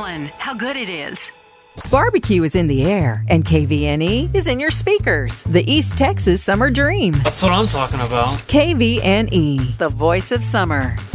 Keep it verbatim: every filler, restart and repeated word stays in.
Franklin. How good it is. Barbecue is in the air, and K V N E is in your speakers. The East Texas Summer Dream. That's what I'm talking about. K V N E, the voice of summer.